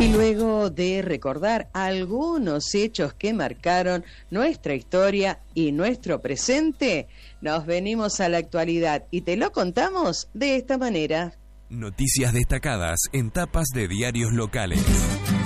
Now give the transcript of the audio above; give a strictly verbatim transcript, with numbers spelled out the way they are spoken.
Y luego de recordar algunos hechos que marcaron nuestra historia y nuestro presente, nos venimos a la actualidad y te lo contamos de esta manera. Noticias destacadas en tapas de diarios locales.